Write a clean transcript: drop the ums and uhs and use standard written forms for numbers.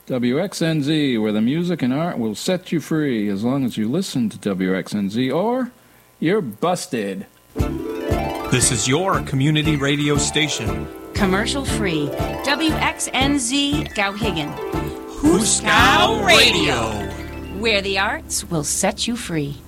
WXNZ, where the music and art will set you free as long as you listen to WXNZ, or you're busted. This is your community radio station. Commercial free. WXNZ Skowhegan. Huskow Radio. Where the arts will set you free.